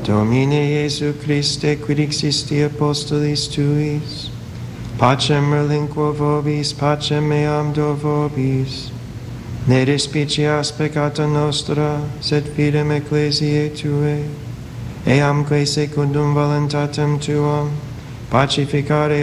Domine Iesu Christe, quid existi apostolis tuis, pacem relinquo vobis, pacem meam do vobis. Ne despicias peccata nostra, sed fidem ecclesiae Tuae, eamque secundum voluntatem Tuam, pacificare